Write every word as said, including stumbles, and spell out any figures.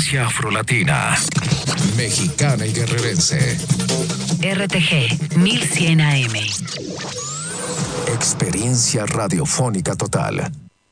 frecuencia afrolatina, mexicana y guerrerense. R T G mil cien A M. Experiencia radiofónica total.